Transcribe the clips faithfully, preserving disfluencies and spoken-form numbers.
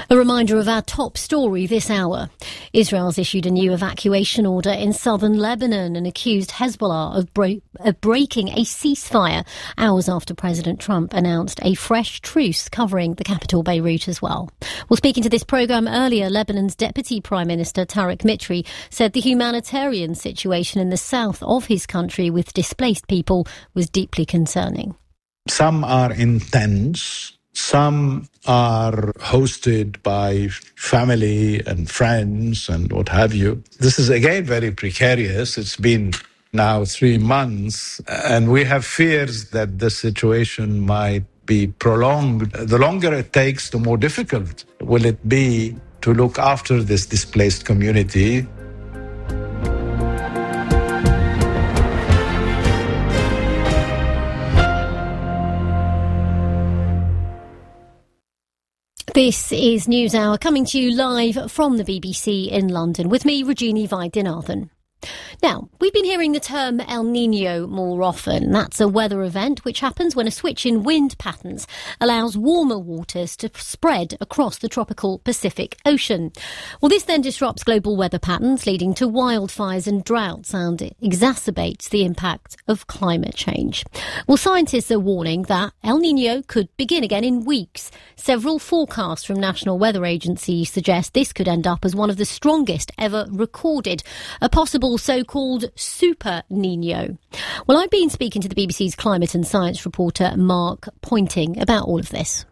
A reminder of our top story this hour. Israel's issued a new evacuation order in southern Lebanon and accused Hezbollah of, bro- of breaking a ceasefire hours after President Trump announced a fresh truce covering the capital Beirut as well. Well, speaking to this programme earlier, Lebanon's Deputy Prime Minister Tariq Mitri said the humanitarian situation in the south of his country with displaced people was deeply concerning. Some are in tents. Some are hosted by family and friends and what have you. This is again very precarious. It's been now three months and we have fears that the situation might be prolonged. The longer it takes, the more difficult will it be to look after this displaced community. This is NewsHour coming to you live from the B B C in London with me, Rajini Vaidyanathan. Now, we've been hearing the term El Niño more often. That's a weather event which happens when a switch in wind patterns allows warmer waters to spread across the tropical Pacific Ocean. Well, this then disrupts global weather patterns, leading to wildfires and droughts, and it exacerbates the impact of climate change. Well, scientists are warning that El Niño could begin again in weeks. Several forecasts from national weather agencies suggest this could end up as one of the strongest ever recorded, a possible so-called Super Niño. Well, I've been speaking to the B B C's climate and science reporter Mark Pointing about all of this.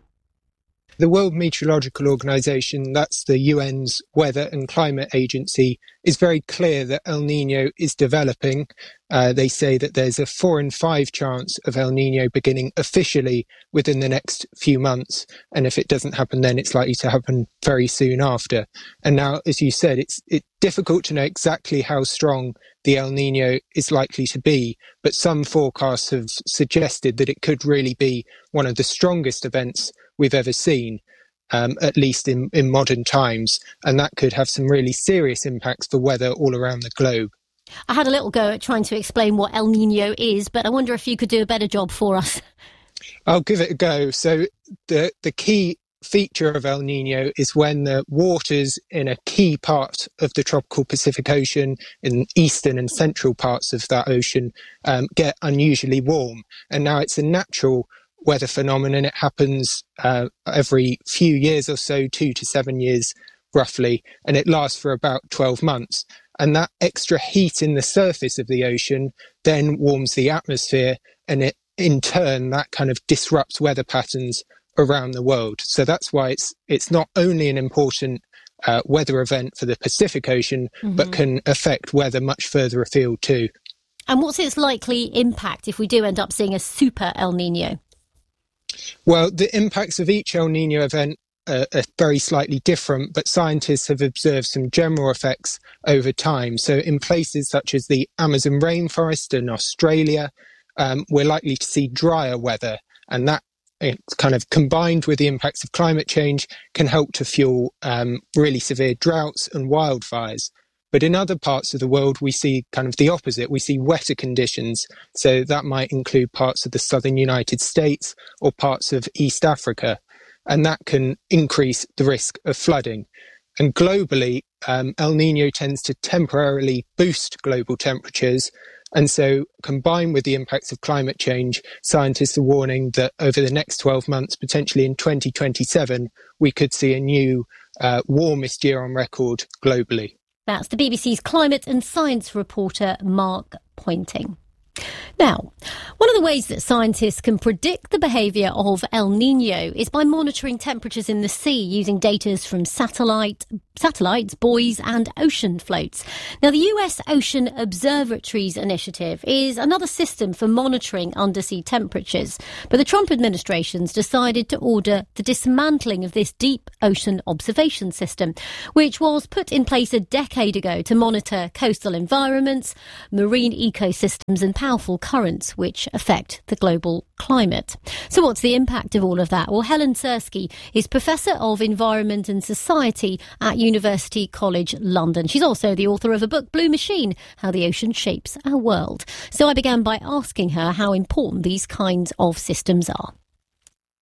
The World Meteorological Organization, that's the U N's weather and climate agency, is very clear that El Niño is developing. Uh, they say that there's a four in five chance of El Niño beginning officially within the next few months. And if it doesn't happen then, it's likely to happen very soon after. And now, as you said, it's, it's difficult to know exactly how strong the El Niño is likely to be. But some forecasts have suggested that it could really be one of the strongest events we've ever seen, um, at least in, in modern times. And that could have some really serious impacts for weather all around the globe. I had a little go at trying to explain what El Niño is, but I wonder if you could do a better job for us. I'll give it a go. So the, the key feature of El Niño is when the waters in a key part of the tropical Pacific Ocean, in eastern and central parts of that ocean, um, get unusually warm. And now it's a natural weather phenomenon. It happens uh, every few years or so, two to seven years roughly, and it lasts for about twelve months. And that extra heat in the surface of the ocean then warms the atmosphere, and it, in turn, that kind of disrupts weather patterns around the world. So that's why it's it's not only an important uh, weather event for the Pacific Ocean, mm-hmm. but can affect weather much further afield too. And what's its likely impact if we do end up seeing a super El Niño? Well, the impacts of each El Niño event are, are very slightly different, but scientists have observed some general effects over time. So in places such as the Amazon rainforest in Australia, um, we're likely to see drier weather, and that it's kind of combined with the impacts of climate change can help to fuel um, really severe droughts and wildfires. But in other parts of the world, we see kind of the opposite. We see wetter conditions. So that might include parts of the southern United States or parts of East Africa. And that can increase the risk of flooding. And globally, um, El Niño tends to temporarily boost global temperatures. And so combined with the impacts of climate change, scientists are warning that over the next twelve months, potentially in twenty twenty-seven, we could see a new uh, warmest year on record globally. That's the B B C's climate and science reporter, Mark Pointing. Now, one of the ways that scientists can predict the behaviour of El Niño is by monitoring temperatures in the sea using data from satellite, satellites, buoys and ocean floats. Now, the U S Ocean Observatories Initiative is another system for monitoring undersea temperatures, but the Trump administration's decided to order the dismantling of this deep ocean observation system, which was put in place a decade ago to monitor coastal environments, marine ecosystems and powerful currents which affect the global climate. So what's the impact of all of that? Well, Helen Sirski is Professor of Environment and Society at University College London. She's also the author of a book, Blue Machine, How the Ocean Shapes Our World. So I began by asking her how important these kinds of systems are.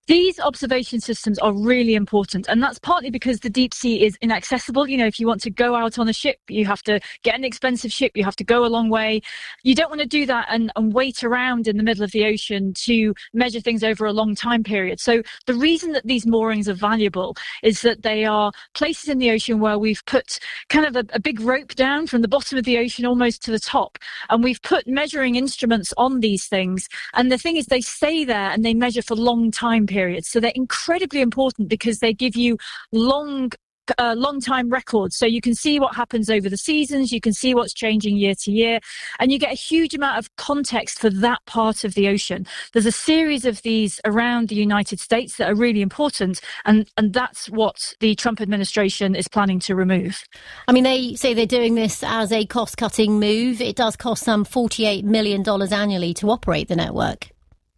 These observation systems are really important, and that's partly because the deep sea is inaccessible. You know, if you want to go out on a ship, you have to get an expensive ship, you have to go a long way. You don't want to do that and, and wait around in the middle of the ocean to measure things over a long time period. So the reason that these moorings are valuable is that they are places in the ocean where we've put kind of a, a big rope down from the bottom of the ocean almost to the top, and we've put measuring instruments on these things. And the thing is, they stay there and they measure for long time periods. Periods. So they're incredibly important because they give you long, uh, long time records. So you can see what happens over the seasons, you can see what's changing year to year, and you get a huge amount of context for that part of the ocean. There's a series of these around the United States that are really important, and, and that's what the Trump administration is planning to remove. I mean, they say they're doing this as a cost-cutting move. It does cost some forty-eight million dollars annually to operate the network.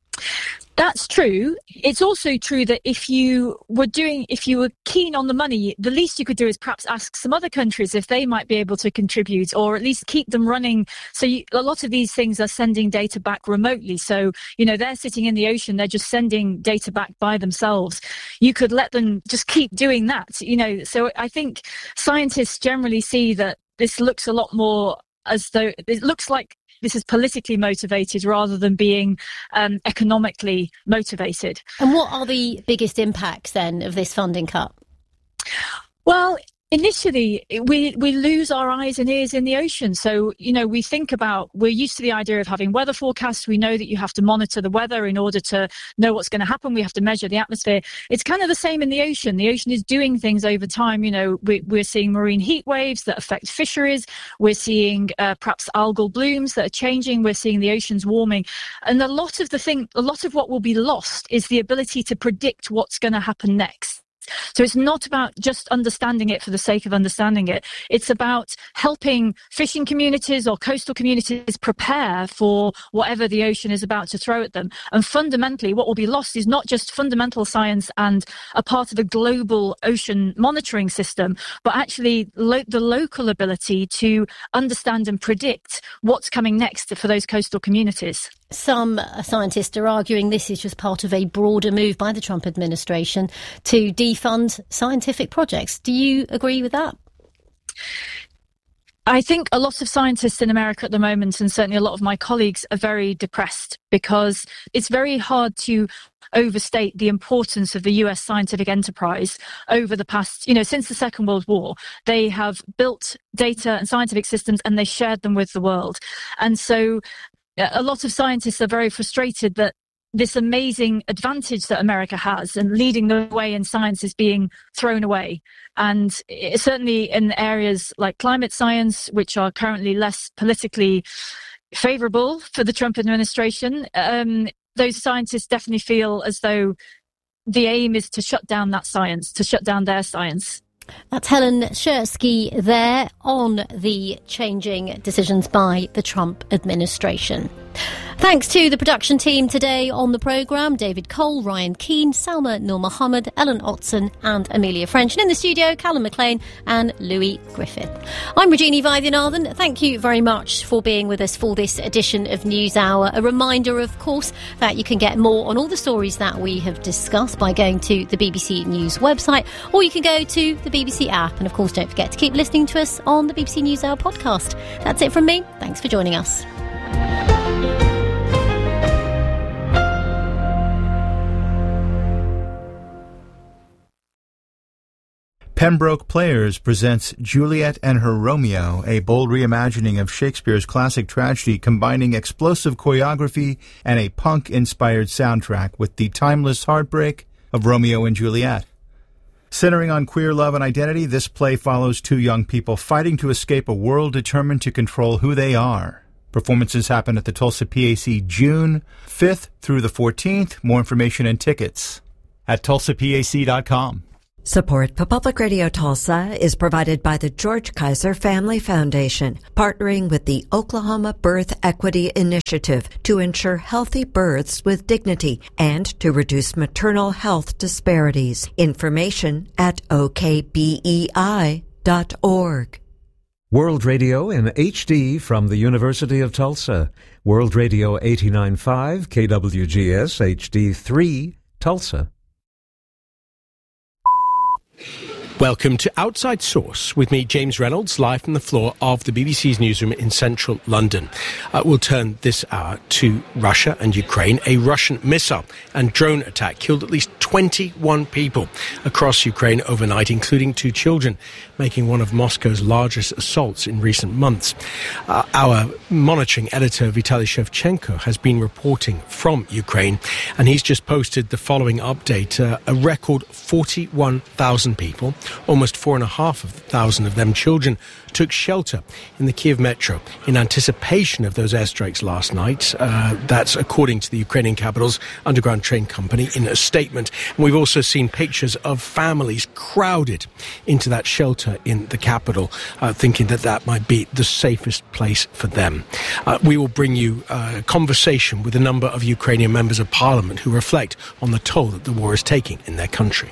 That's true. It's also true that if you were doing, if you were keen on the money, the least you could do is perhaps ask some other countries if they might be able to contribute, or at least keep them running. So you, a lot of these things are sending data back remotely. So, you know, they're sitting in the ocean, they're just sending data back by themselves. You could let them just keep doing that, you know. So I think scientists generally see that this looks a lot more as though it looks like this is politically motivated rather than being um, economically motivated. And what are the biggest impacts then of this funding cut? Well, initially, we we lose our eyes and ears in the ocean. So, you know, we think about, we're used to the idea of having weather forecasts. We know that you have to monitor the weather in order to know what's going to happen. We have to measure the atmosphere. It's kind of the same in the ocean. The ocean is doing things over time. You know, we, we're seeing marine heat waves that affect fisheries. We're seeing uh, perhaps algal blooms that are changing. We're seeing the oceans warming. And a lot of the thing, a lot of what will be lost is the ability to predict what's going to happen next. So it's not about just understanding it for the sake of understanding it. It's about helping fishing communities or coastal communities prepare for whatever the ocean is about to throw at them. And fundamentally, what will be lost is not just fundamental science and a part of a global ocean monitoring system, but actually lo- the local ability to understand and predict what's coming next for those coastal communities. Some scientists are arguing this is just part of a broader move by the Trump administration to defund scientific projects. Do you agree with that? I think a lot of scientists in America at the moment, and certainly a lot of my colleagues, are very depressed because it's very hard to overstate the importance of the U S scientific enterprise over the past, you know, since the Second World War. They have built data and scientific systems and they shared them with the world. And so a lot of scientists are very frustrated that this amazing advantage that America has and leading the way in science is being thrown away. And certainly in areas like climate science, which are currently less politically favorable for the Trump administration, um, those scientists definitely feel as though the aim is to shut down that science, to shut down their science. That's Helen Schursky there on the changing decisions by the Trump administration. Thanks to the production team today on the programme, David Cole, Ryan Keane, Salma Nur Mohammed, Ellen Otson and Amelia French. And in the studio, Callum McLean and Louis Griffith. I'm Regina Vaidyanathan. Thank you very much for being with us for this edition of News Hour. A reminder, of course, that you can get more on all the stories that we have discussed by going to the B B C News website, or you can go to the B B C app. And of course, don't forget to keep listening to us on the B B C News Hour podcast. That's it from me. Thanks for joining us. Pembroke Players presents Juliet and Her Romeo, a bold reimagining of Shakespeare's classic tragedy combining explosive choreography and a punk-inspired soundtrack with the timeless heartbreak of Romeo and Juliet. Centering on queer love and identity, this play follows two young people fighting to escape a world determined to control who they are. Performances happen at the Tulsa P A C June fifth through the fourteenth. More information and tickets at tulsa p a c dot com. Support for Public Radio Tulsa is provided by the George Kaiser Family Foundation, partnering with the Oklahoma Birth Equity Initiative to ensure healthy births with dignity and to reduce maternal health disparities. Information at o k b e i dot org. World Radio in H D from the University of Tulsa. World Radio eighty-nine point five, K W G S H D three, Tulsa. Welcome to Outside Source with me, James Reynolds, live from the floor of the B B C's newsroom in central London. Uh, we'll turn this hour to Russia and Ukraine. A Russian missile and drone attack killed at least twenty-one people across Ukraine overnight, including two children, making one of Moscow's largest assaults in recent months. Uh, our monitoring editor, Vitaly Shevchenko, has been reporting from Ukraine, and he's just posted the following update. Uh, a record forty-one thousand people, almost four and a half thousand of them children, took shelter in the Kiev metro in anticipation of those airstrikes last night. Uh, that's according to the Ukrainian capital's underground train company in a statement. And we've also seen pictures of families crowded into that shelter in the capital, uh, thinking that that might be the safest place for them. Uh, we will bring you a conversation with a number of Ukrainian members of parliament who reflect on the toll that the war is taking in their country.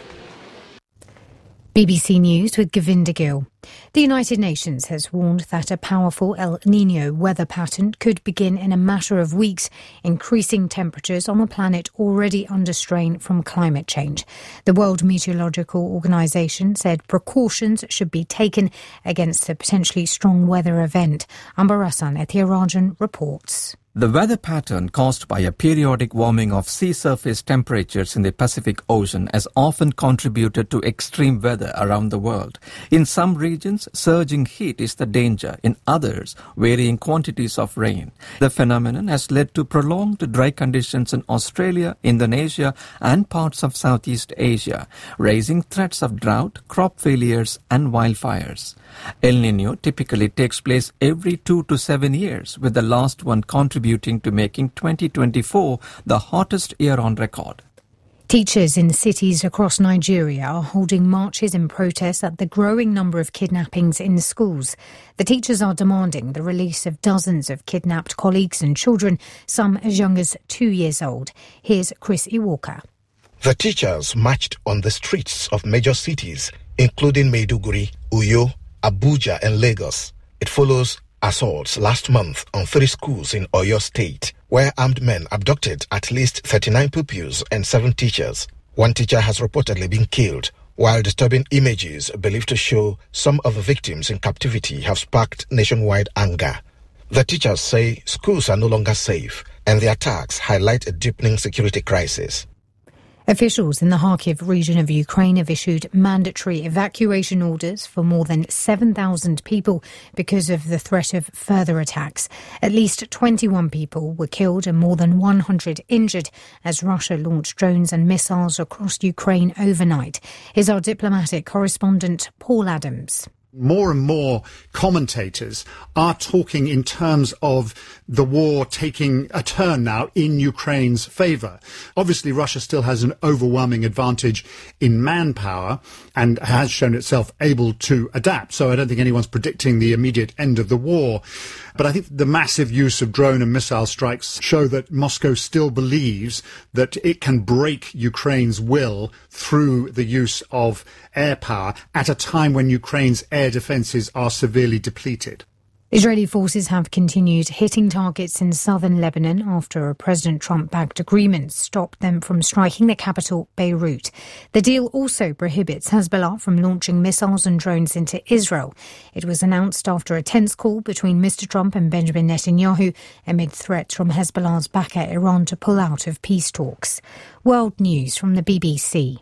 B B C News with Govinda Gill. The United Nations has warned that a powerful El Niño weather pattern could begin in a matter of weeks, increasing temperatures on a planet already under strain from climate change. The World Meteorological Organization said precautions should be taken against a potentially strong weather event. Ambarasan Ethirajan reports. The weather pattern caused by a periodic warming of sea surface temperatures in the Pacific Ocean has often contributed to extreme weather around the world. In some regions, surging heat is the danger. In others, varying quantities of rain. The phenomenon has led to prolonged dry conditions in Australia, Indonesia, and parts of Southeast Asia, raising threats of drought, crop failures, and wildfires. El Niño typically takes place every two to seven years, with the last one contributing to making twenty twenty-four the hottest year on record. Teachers in cities across Nigeria are holding marches in protest at the growing number of kidnappings in schools. The teachers are demanding the release of dozens of kidnapped colleagues and children, some as young as two years old. Here's Chris Iwoka. The teachers marched on the streets of major cities, including Maiduguri, Uyo, Abuja and Lagos. It follows assaults last month on three schools in Oyo State, where armed men abducted at least thirty-nine pupils and seven teachers. One teacher has reportedly been killed, while disturbing images believed to show some of the victims in captivity have sparked nationwide anger. The teachers say schools are no longer safe, and the attacks highlight a deepening security crisis. Officials in the Kharkiv region of Ukraine have issued mandatory evacuation orders for more than seven thousand people because of the threat of further attacks. At least twenty-one people were killed and more than one hundred injured as Russia launched drones and missiles across Ukraine overnight. Here's our diplomatic correspondent, Paul Adams. More and more commentators are talking in terms of the war taking a turn now in Ukraine's favour. Obviously, Russia still has an overwhelming advantage in manpower and has shown itself able to adapt. So I don't think anyone's predicting the immediate end of the war. But I think the massive use of drone and missile strikes show that Moscow still believes that it can break Ukraine's will through the use of air power at a time when Ukraine's air defences are severely depleted. Israeli forces have continued hitting targets in southern Lebanon after a President Trump-backed agreement stopped them from striking the capital, Beirut. The deal also prohibits Hezbollah from launching missiles and drones into Israel. It was announced after a tense call between Mister Trump and Benjamin Netanyahu amid threats from Hezbollah's backer Iran to pull out of peace talks. World News from the B B C.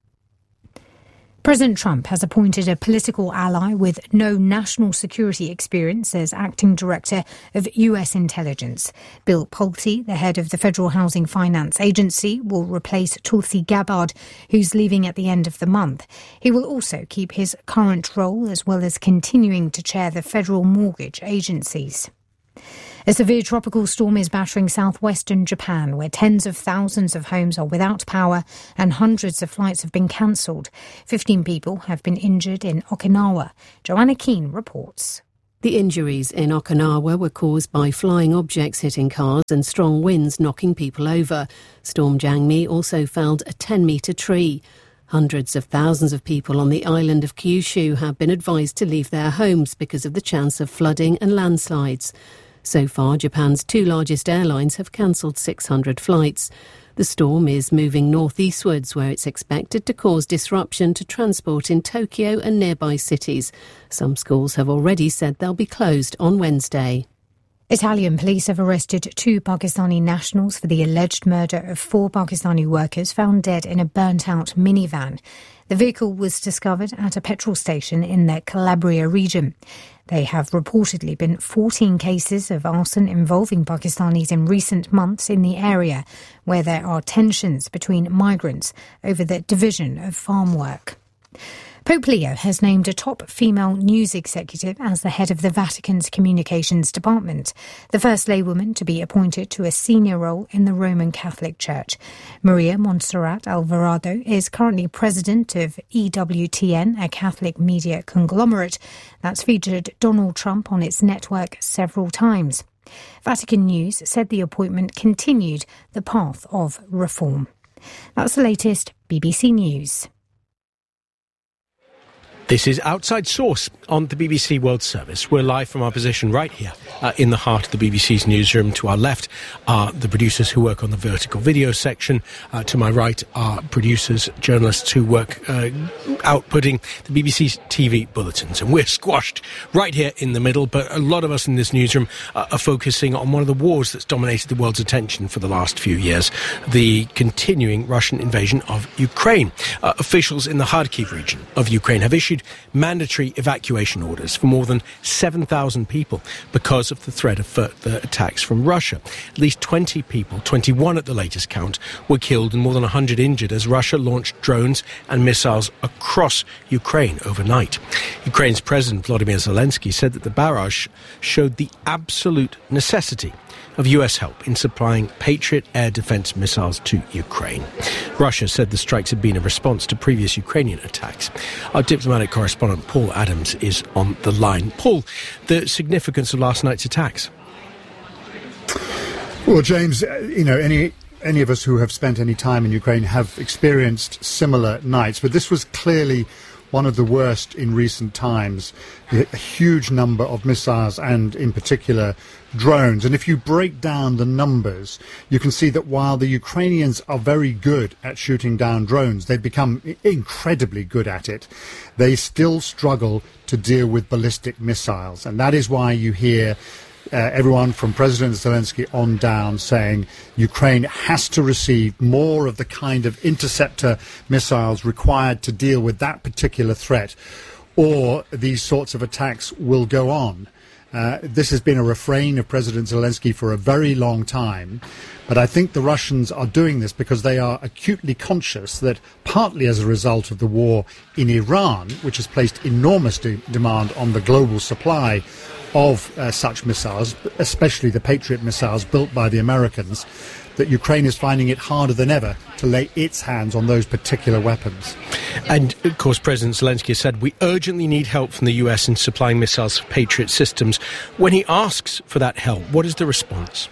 President Trump has appointed a political ally with no national security experience as acting director of U S intelligence. Bill Pulte, the head of the Federal Housing Finance Agency, will replace Tulsi Gabbard, who's leaving at the end of the month. He will also keep his current role as well as continuing to chair the federal mortgage agencies. A severe tropical storm is battering southwestern Japan, where tens of thousands of homes are without power and hundreds of flights have been cancelled. Fifteen people have been injured in Okinawa. Joanna Keane reports. The injuries in Okinawa were caused by flying objects hitting cars and strong winds knocking people over. Storm Jangmi also felled a ten-metre tree. Hundreds of thousands of people on the island of Kyushu have been advised to leave their homes because of the chance of flooding and landslides. So far, Japan's two largest airlines have cancelled six hundred flights. The storm is moving northeastwards, where it's expected to cause disruption to transport in Tokyo and nearby cities. Some schools have already said they'll be closed on Wednesday. Italian police have arrested two Pakistani nationals for the alleged murder of four Pakistani workers found dead in a burnt-out minivan. The vehicle was discovered at a petrol station in the Calabria region. There have reportedly been fourteen cases of arson involving Pakistanis in recent months in the area, where there are tensions between migrants over the division of farm work. Pope Leo has named a top female news executive as the head of the Vatican's communications department, the first laywoman to be appointed to a senior role in the Roman Catholic Church. Maria Montserrat Alvarado is currently president of E W T N, a Catholic media conglomerate that's featured Donald Trump on its network several times. Vatican News said the appointment continued the path of reform. That's the latest B B C News. This is Outside Source on the B B C World Service. We're live from our position right here uh, in the heart of the B B C's newsroom. To our left are the producers who work on the vertical video section. Uh, to my right are producers, journalists who work uh, outputting the B B C's T V bulletins. And we're squashed right here in the middle, but a lot of us in this newsroom uh, are focusing on one of the wars that's dominated the world's attention for the last few years, the continuing Russian invasion of Ukraine. Uh, officials in the Kharkiv region of Ukraine have issued mandatory evacuation orders for more than seven thousand people because of the threat of further attacks from Russia. At least twenty people, twenty-one at the latest count, were killed and more than one hundred injured as Russia launched drones and missiles across Ukraine overnight. Ukraine's President Volodymyr Zelensky said that the barrage showed the absolute necessity of U S help in supplying Patriot air defense missiles to Ukraine. Russia said the strikes had been a response to previous Ukrainian attacks. Our diplomatic correspondent Paul Adams is on the line. Paul, the significance of last night's attacks? Well, James, you know, any any of us who have spent any time in Ukraine have experienced similar nights, but this was clearly one of the worst in recent times. A huge number of missiles and, in particular, drones. And if you break down the numbers, you can see that while the Ukrainians are very good at shooting down drones, they've become incredibly good at it, they still struggle to deal with ballistic missiles. And that is why you hear Uh, everyone from President Zelensky on down saying Ukraine has to receive more of the kind of interceptor missiles required to deal with that particular threat, or these sorts of attacks will go on. Uh, this has been a refrain of President Zelensky for a very long time, but I think the Russians are doing this because they are acutely conscious that partly as a result of the war in Iran, which has placed enormous de- demand on the global supply of uh, such missiles, especially the Patriot missiles built by the Americans, that Ukraine is finding it harder than ever to lay its hands on those particular weapons. And, of course, President Zelensky said we urgently need help from the U S in supplying missiles for Patriot systems. When he asks for that help, what is the response?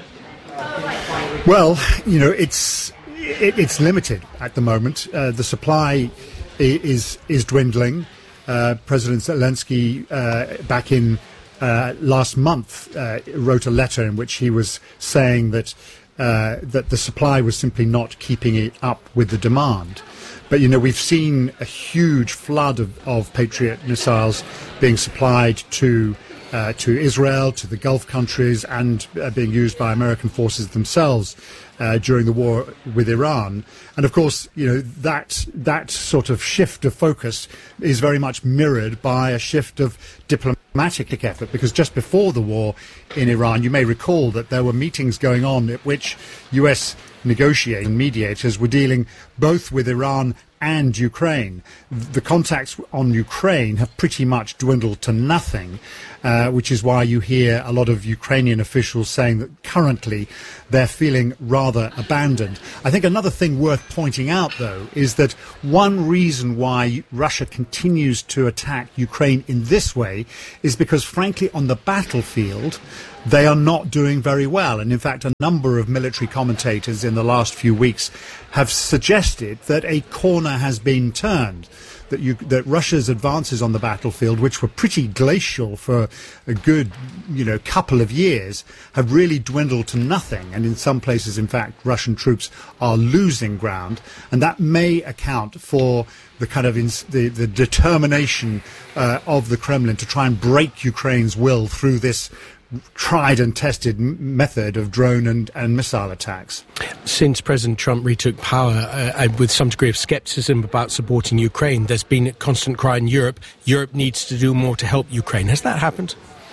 Well, you know, it's it, it's limited at the moment. Uh, the supply is is dwindling. Uh, President Zelensky, uh, back in uh, last month, uh, wrote a letter in which he was saying that uh, that the supply was simply not keeping it up with the demand. But, you know, we've seen a huge flood of, of Patriot missiles being supplied to uh, to Israel, to the Gulf countries, and uh, being used by American forces themselves uh, during the war with Iran. And, of course, you know, that that sort of shift of focus is very much mirrored by a shift of diplomatic effort, because just before the war in Iran, you may recall that there were meetings going on at which U S negotiating mediators were dealing both with Iran and Ukraine. The contacts on Ukraine have pretty much dwindled to nothing, uh, which is why you hear a lot of Ukrainian officials saying that currently they're feeling rather abandoned. I think another thing worth pointing out, though, is that one reason why Russia continues to attack Ukraine in this way is because, frankly, on the battlefield, they are not doing very well. And in fact, a number of military commentators in the last few weeks have suggested that a corner has been turned, that you, that Russia's advances on the battlefield, which were pretty glacial for a good, you know, couple of years, have really dwindled to nothing. And in some places, in fact, Russian troops are losing ground. And that may account for the kind of ins- the, the determination uh, of the Kremlin to try and break Ukraine's will through this tried and tested m- method of drone and, and missile attacks. Since President Trump retook power, uh, with some degree of scepticism about supporting Ukraine, there's been a constant cry in Europe, Europe needs to do more to help Ukraine. Has that happened?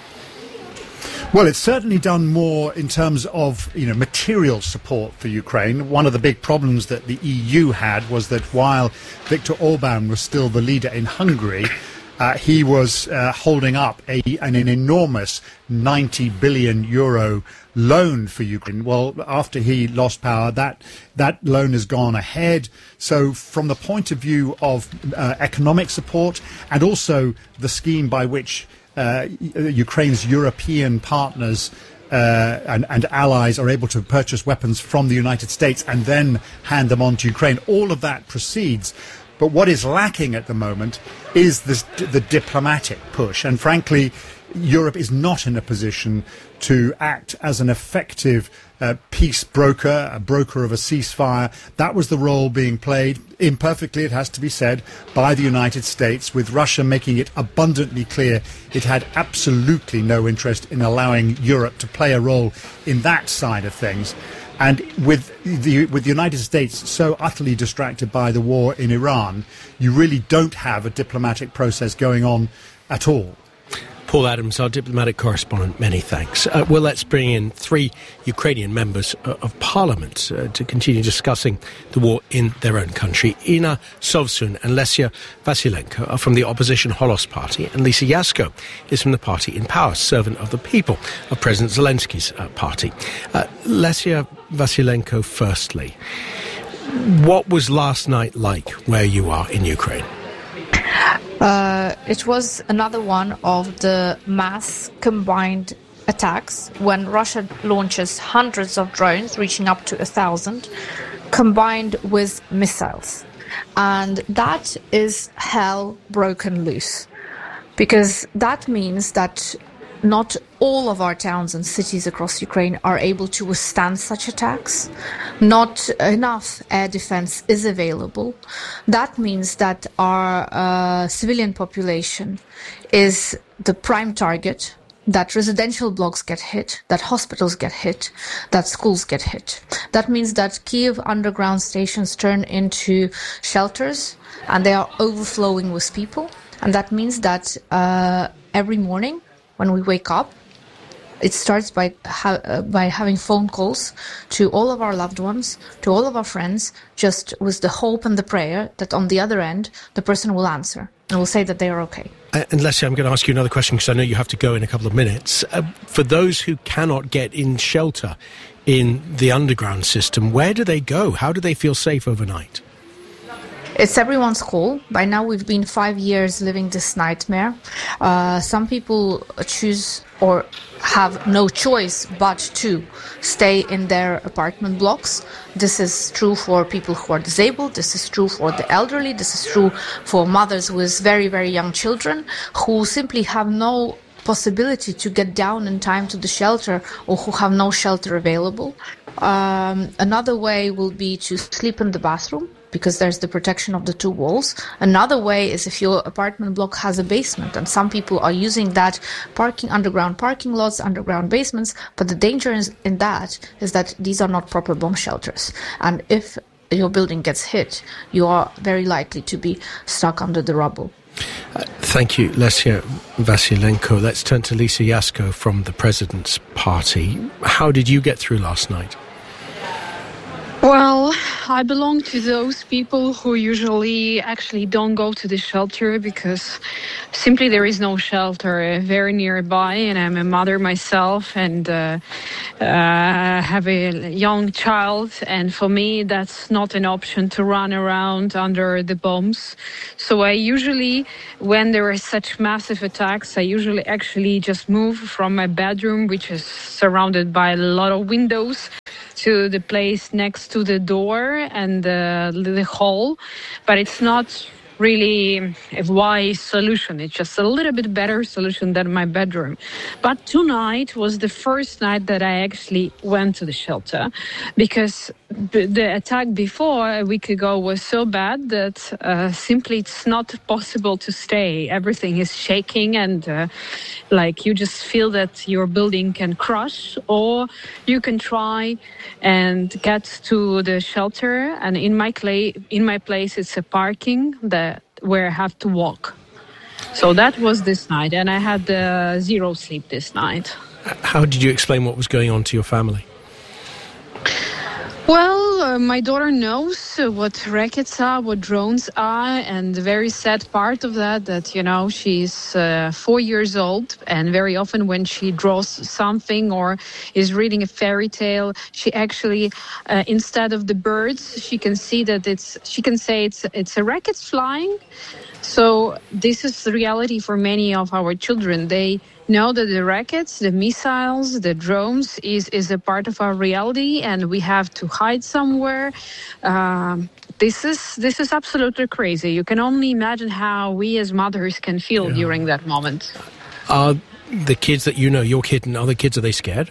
Well, it's certainly done more in terms of, you know, material support for Ukraine. One of the big problems that the E U had was that while Viktor Orban was still the leader in Hungary, Uh, he was uh, holding up a, an, an enormous ninety billion euro loan for Ukraine. Well, after he lost power, that that loan has gone ahead. So from the point of view of uh, economic support and also the scheme by which uh, Ukraine's European partners Uh, and, and allies are able to purchase weapons from the United States and then hand them on to Ukraine, all of that proceeds. But what is lacking at the moment is this, the diplomatic push. And frankly, Europe is not in a position to act as an effective uh, peace broker, a broker of a ceasefire. That was the role being played, imperfectly it has to be said, by the United States, with Russia making it abundantly clear it had absolutely no interest in allowing Europe to play a role in that side of things. And with the with the United States so utterly distracted by the war in Iran, you really don't have a diplomatic process going on at all. Paul Adams, our diplomatic correspondent, many thanks. Uh, well, let's bring in three Ukrainian members uh, of parliament uh, to continue discussing the war in their own country. Inna Sovsun and Lesia Vasilenko are from the opposition Holos Party, and Lisa Yasko is from the party in power, Servant of the People, of President Zelensky's uh, party. Uh, Lesia Vasilenko, firstly, what was last night like where you are in Ukraine? Uh, it was another one of the mass combined attacks when Russia launches hundreds of drones, reaching up to a thousand, combined with missiles. And that is hell broken loose, because that means that not all of our towns and cities across Ukraine are able to withstand such attacks. Not enough air defense is available. That means that our uh, civilian population is the prime target, that residential blocks get hit, that hospitals get hit, that schools get hit. That means that Kyiv underground stations turn into shelters and they are overflowing with people. And that means that uh, every morning when we wake up, it starts by ha- uh, by having phone calls to all of our loved ones, to all of our friends, just with the hope and the prayer that on the other end, the person will answer and will say that they are okay. Uh, and Leslie, I'm going to ask you another question because I know you have to go in a couple of minutes. Uh, for those who cannot get in shelter in the underground system, where do they go? How do they feel safe overnight? It's everyone's call. By now, we've been five years living this nightmare. Uh, some people choose or have no choice but to stay in their apartment blocks. This is true for people who are disabled. This is true for the elderly. This is true for mothers with very, very young children who simply have no possibility to get down in time to the shelter or who have no shelter available. Um, another way will be to sleep in the bathroom, because there's the protection of the two walls. Another way is if your apartment block has a basement, and some people are using that parking, underground parking lots, underground basements, but the danger is, in that is that these are not proper bomb shelters. And if your building gets hit, you are very likely to be stuck under the rubble. Uh, thank you, Lesia Vasilenko. Let's turn to Lisa Yasko from the President's Party. How did you get through last night? Well, Well, I belong to those people who usually actually don't go to the shelter because simply there is no shelter very nearby, and I'm a mother myself and uh, uh, have a young child, and for me that's not an option to run around under the bombs. So I usually, when there are such massive attacks, I usually actually just move from my bedroom, which is surrounded by a lot of windows, to the place next to the door and uh, the hall, but it's not really a wise solution. It's just a little bit better solution than my bedroom. But tonight was the first night that I actually went to the shelter, because the attack before a week ago was so bad that uh, simply it's not possible to stay. Everything is shaking and uh, like you just feel that your building can crush, or you can try and get to the shelter. And in my clay, in my place, it's a parking that where I have to walk. So that was this night, and I had uh, zero sleep this night. How did you explain what was going on to your family? Well, uh, my daughter knows uh, what rockets are, what drones are, and the very sad part of that, that, you know, she's uh, four years old, and very often when she draws something or is reading a fairy tale, she actually, uh, instead of the birds, she can see that it's, she can say it's, it's a rocket flying. So this is the reality for many of our children. They know that the rockets, the missiles, the drones is, is a part of our reality, and we have to hide somewhere. Um, this is this is absolutely crazy. You can only imagine how we as mothers can feel yeah. during that moment. Are the kids that you know, your kid and other kids, are they scared?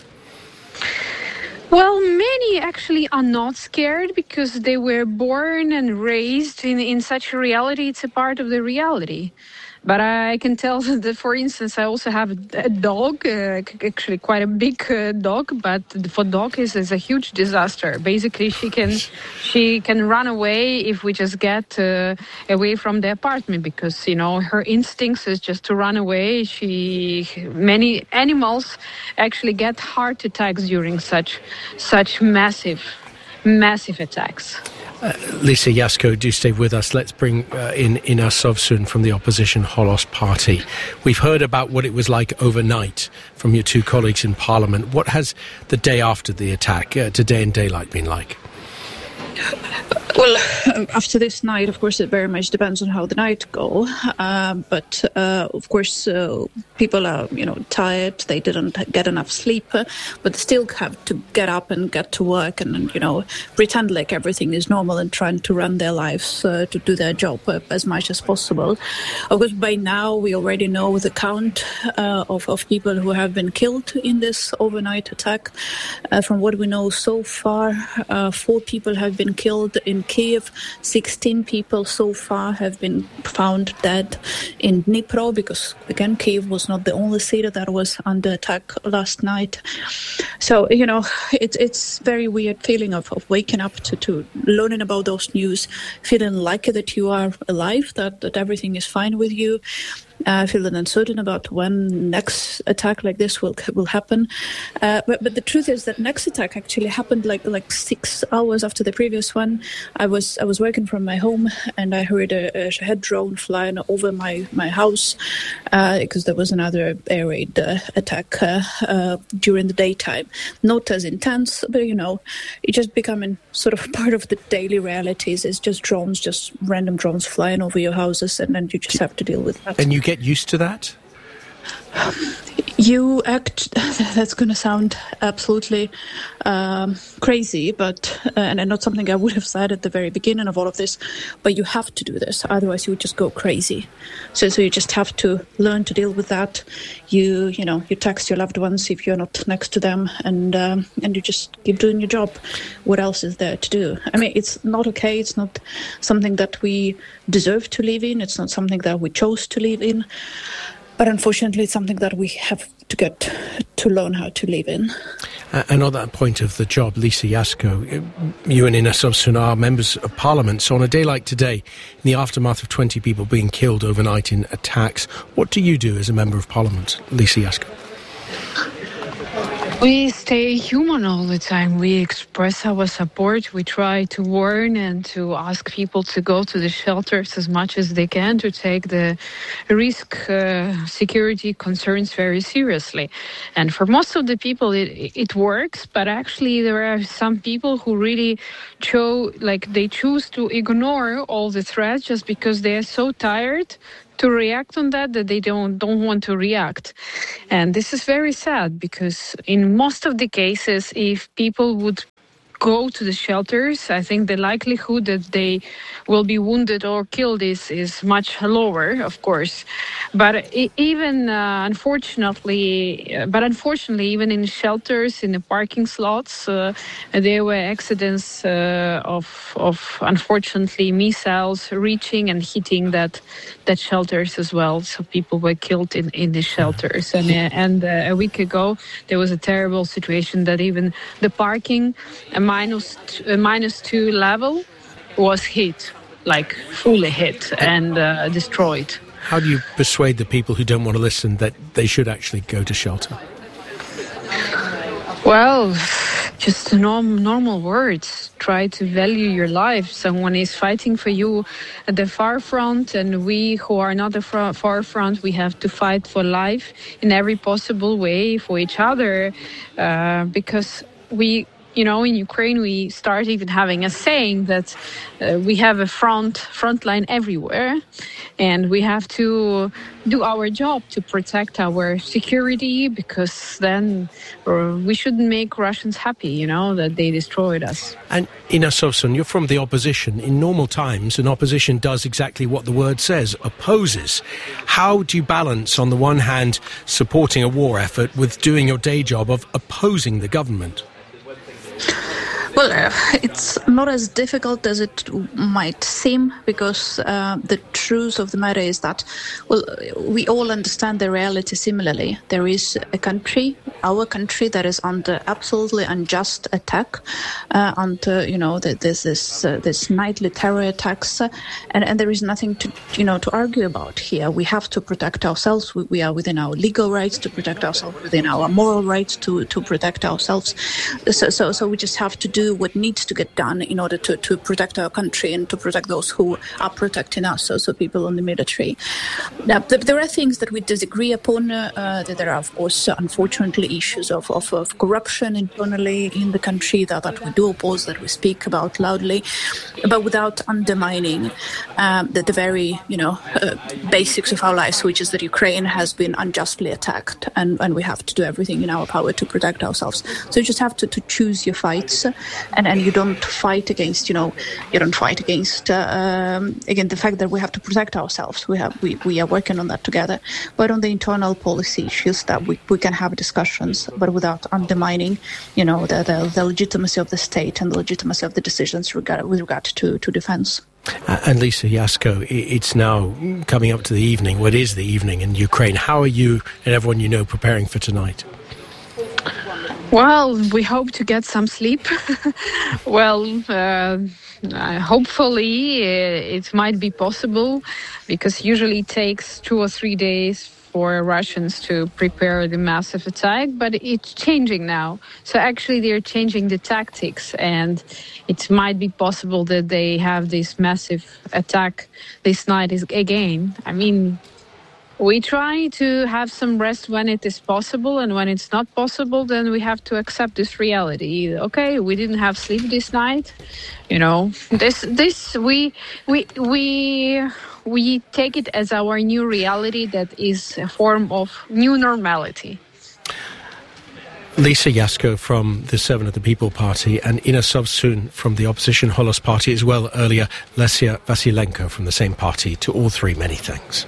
Well, many actually are not scared because they were born and raised in, in such a reality. It's a part of the reality. But I can tell that, for instance, I also have a dog, uh, actually quite a big uh, dog, but for dog is is a huge disaster. Basically, she can she can run away if we just get uh, away from the apartment, because, you know, her instincts is just to run away. She many animals actually get heart attacks during such such massive massive attacks. Uh, Lisa Yasko, do stay with us. Let's bring uh, in Ina Sovsun from the opposition Holos Party. We've heard about what it was like overnight from your two colleagues in Parliament. What has the day after the attack, uh, today in daylight, been like? Well, after this night, of course, it very much depends on how the night go. Uh, but, uh, of course, uh, people are, you know, tired. They didn't get enough sleep, uh, but still have to get up and get to work and, you know, pretend like everything is normal and trying to run their lives uh, to do their job uh, as much as possible. Of course, by now, we already know the count uh, of, of people who have been killed in this overnight attack. Uh, from what we know so far, uh, four people have been killed in Kiev. sixteen people so far have been found dead in Dnipro, because, again, Kiev was not the only city that was under attack last night. So, you know, it's it's very weird feeling of, of waking up to, to learning about those news, feeling like that you are alive, that, that everything is fine with you. Uh, feeling uncertain about when next attack like this will will happen. Uh, but, but the truth is that next attack actually happened like like six hours after the previous one. I was I was working from my home, and I heard a, a Shahed drone flying over my my house uh, because there was another air raid uh, attack uh, uh, during the daytime. Not as intense, but, you know, it's just becoming sort of part of the daily realities. It's just drones, just random drones flying over your houses, and then you just have to deal with that. And you get used to that? You act, that's going to sound absolutely um, crazy, but uh, and not something I would have said at the very beginning of all of this, but you have to do this, otherwise you would just go crazy. So so you just have to learn to deal with that. You you know, you text your loved ones if you're not next to them, and um, and you just keep doing your job. What else is there to do? I mean, it's not okay. It's not something that we deserve to live in. It's not something that we chose to live in. But unfortunately, it's something that we have to get to learn how to live in. Uh, and on that point of the job, Lisa Yasko, you and Ina Sovsun are members of Parliament. So on a day like today, in the aftermath of twenty people being killed overnight in attacks, what do you do as a member of Parliament, Lisa Yasko? We stay human all the time. We express our support. We try to warn and to ask people to go to the shelters as much as they can, to take the risk uh, security concerns very seriously. And for most of the people, it, it works. But actually, there are some people who really cho- like they choose to ignore all the threats just because they are so tired to react on that that they don't don't want to react. And this is very sad, because in most of the cases, if people would go to the shelters, I think the likelihood that they will be wounded or killed is, is much lower, of course. But even uh, unfortunately, uh, but unfortunately, even in shelters, in the parking slots, uh, there were accidents uh, of, of unfortunately missiles reaching and hitting that that shelters as well. So people were killed in, in the shelters. And uh, and uh, a week ago, there was a terrible situation that even the parking a minus t- a minus two level was hit, like fully hit and uh, destroyed. How do you persuade the people who don't want to listen that they should actually go to shelter? Well, just norm, normal words. Try to value your life. Someone is fighting for you at the far front, and we who are not the far, far front, we have to fight for life in every possible way for each other, uh, because we... You know, in Ukraine, we start even having a saying that uh, we have a front front line everywhere, and we have to do our job to protect our security, because then uh, we shouldn't make Russians happy, you know, that they destroyed us. And Ina Sovsun, you're from the opposition. In normal times, an opposition does exactly what the word says, opposes. How do you balance, on the one hand, supporting a war effort with doing your day job of opposing the government? Well, uh, it's not as difficult as it might seem, because uh, the truth of the matter is that, well, we all understand the reality similarly. There is a country, our country, that is under absolutely unjust attack, uh, under, you know, there's this uh, this nightly terror attacks, uh, and, and there is nothing to, you know, to argue about here. We have to protect ourselves. We, we are within our legal rights to protect ourselves, within our moral rights to, to protect ourselves. So, so, so we just have to do what needs to get done in order to, to protect our country and to protect those who are protecting us, so, so people in the military. Now, there are things that we disagree upon. Uh, there are, of course, unfortunately, issues of, of, of corruption internally in the country that, that we do oppose, that we speak about loudly, but without undermining um, the, the very, you know, uh, basics of our lives, which is that Ukraine has been unjustly attacked, and, and we have to do everything in our power to protect ourselves. So you just have to, to choose your fights, and, and you don't fight against, you know, you don't fight against, uh, um, again, the fact that we have to protect ourselves. We have, we, we are working on that together. But on the internal policy issues, that we, we can have discussions, but without undermining, you know, the, the, the legitimacy of the state and the legitimacy of the decisions regard, with regard to, to defense. Uh, and Lisa Yasko, it's now coming up to the evening. What is the evening in Ukraine? How are you and everyone you know preparing for tonight? Well, we hope to get some sleep. well, uh, uh, hopefully uh, it might be possible, because usually it takes two or three days for Russians to prepare the massive attack, but it's changing now. So actually they're changing the tactics, and it might be possible that they have this massive attack this night again. I mean, we try to have some rest when it is possible, and when it's not possible, then we have to accept this reality. Okay, we didn't have sleep this night. You know, this this we we we we take it as our new reality, that is a form of new normality. Lisa Yasko from the Servant of the People Party, and Ina Sovsun from the opposition Holos Party as well. Earlier, Lesia Vasilenko from the same party. To all three, many thanks.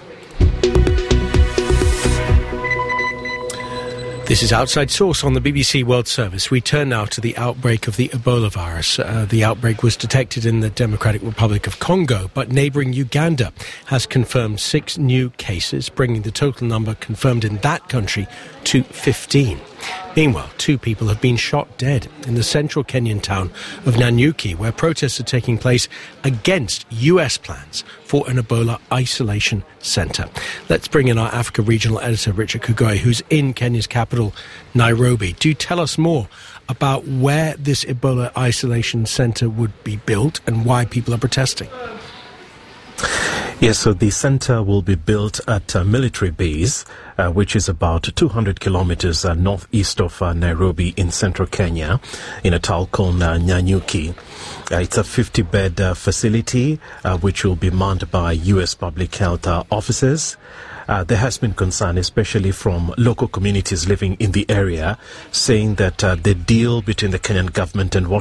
This is Outside Source on the B B C World Service. We turn now to the outbreak of the Ebola virus. Uh, the outbreak was detected in the Democratic Republic of Congo, but neighbouring Uganda has confirmed six new cases, bringing the total number confirmed in that country to fifteen. Meanwhile, two people have been shot dead in the central Kenyan town of Nanyuki, where protests are taking place against U S plans for an Ebola isolation centre. Let's bring in our Africa regional editor, Richard Kugoi, who's in Kenya's capital, Nairobi. Do tell us more about where this Ebola isolation centre would be built and why people are protesting. Yes, so the center will be built at a military base, uh, which is about two hundred kilometers uh, northeast of uh, Nairobi in central Kenya, in a town called uh, Nanyuki. Uh, it's a fifty-bed uh, facility, uh, which will be manned by U S public health uh, officers. Uh, there has been concern, especially from local communities living in the area, saying that uh, the deal between the Kenyan government and